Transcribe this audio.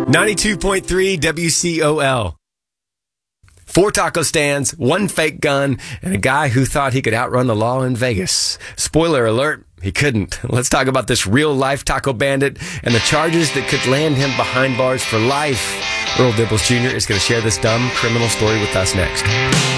92.3 WCOL. 4 taco stands, 1 fake gun, and a guy who thought he could outrun the law in Vegas. Spoiler alert, he couldn't. Let's talk about this real-life taco bandit and the charges that could land him behind bars for life. Earl Dibbles Jr. is going to share this dumb criminal story with us next.